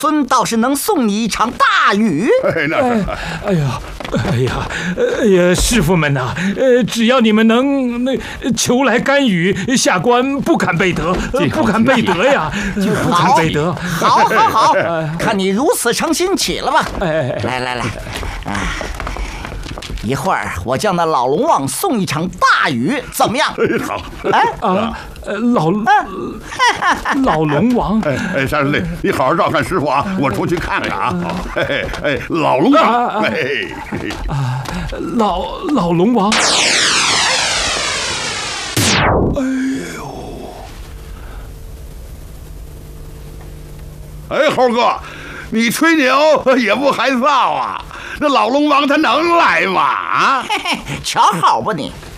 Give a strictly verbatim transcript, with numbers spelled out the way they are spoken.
孙倒是能送你一场大雨。 哎，那是。 哎呀，哎呀，哎呀，师傅们呐、啊，呃，只要你们能那求来甘雨，下官不敢背德，不敢背德呀，不敢背德。 好，好，好，看你如此诚心，起了吧。 哎， 来来来，啊，一会儿我叫那老龙王送一场大雨，怎么样？ 哎，好。 哎啊，老老龙王。 哎哎，山水，你好好照看师傅啊，我出去看看啊。哎哎，老龙王。哎啊，老老龙王。哎呦！ 哎，猴哥，你吹牛也不害臊啊！这老龙王他能来吗？啊， 嘿嘿，瞧好吧你。